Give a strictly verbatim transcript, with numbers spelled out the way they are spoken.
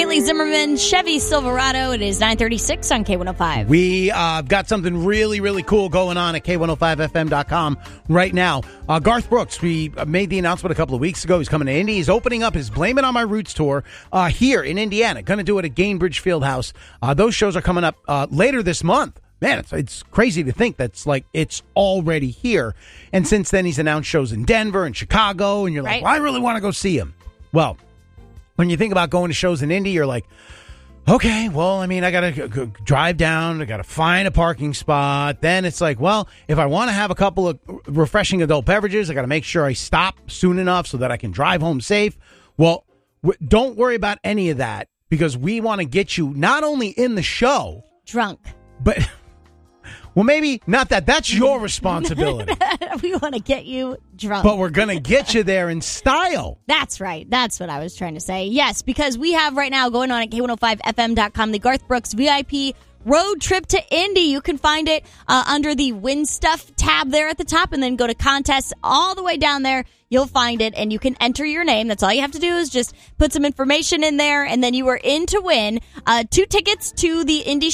Haley Zimmerman, Chevy Silverado. It is nine thirty-six on K one oh five. We uh, got something really, really cool going on at K one oh five F M dot com right now. Uh, Garth Brooks, we made the announcement a couple of weeks ago. He's coming to Indy. He's opening up his Blame It On My Roots tour uh, here in Indiana. Going to do it at Gainbridge Fieldhouse. Uh, those shows are coming up uh, later this month. Man, it's, it's crazy to think that's like it's already here. And since then, he's announced shows in Denver and Chicago. And you're like, right. well, I really want to go see him. Well, when you think about going to shows in Indy, you're like, okay, well, I mean, I got to g- g- drive down. I got to find a parking spot. Then it's like, well, if I want to have a couple of refreshing adult beverages, I got to make sure I stop soon enough so that I can drive home safe. Well, w- don't worry about any of that because we want to get you not only in the show, drunk, but... Well, maybe not that. That's your responsibility. We want to get you drunk. But we're going to get you there in style. That's right. That's what I was trying to say. Yes, because we have right now going on at K one oh five F M dot com the Garth Brooks V I P Road Trip to Indy. You can find it uh, under the Win Stuff tab there at the top and then go to contests all the way down there. You'll find it and you can enter your name. That's all you have to do is just put some information in there and then you are in to win uh, two tickets to the Indy